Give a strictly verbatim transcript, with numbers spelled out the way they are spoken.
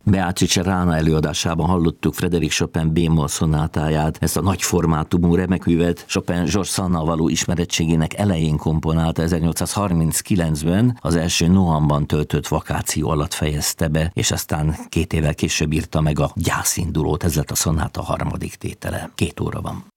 Beatrice Rana előadásában hallottuk Frédéric Chopin bémol szonátáját, ezt a nagy formátumú remekművet Chopin Georges Sandnal való ismerettségének elején komponálta, ezernyolcszázharminckilencben az első Nohamban töltött vakáció alatt fejezte be, és aztán két évvel később írta meg a Gyászindulót, ez lett a szonáta harmadik tétele. Két óra van.